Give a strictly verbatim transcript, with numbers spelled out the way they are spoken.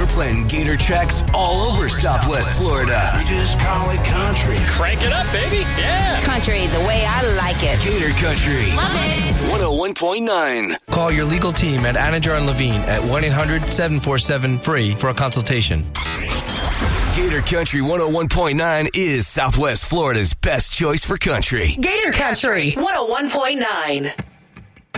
playing Gator tracks all over, over Southwest, Southwest Florida. Florida. We just call it country. Crank it up, baby. Yeah. Country the way I like it. Gator Country. Love it. one oh one point nine. Call your legal team at Anninger and Levine at one eight hundred seven four seven free for a consultation. Gator Country one oh one point nine is Southwest Florida's best choice for country. Gator Country one oh one point nine.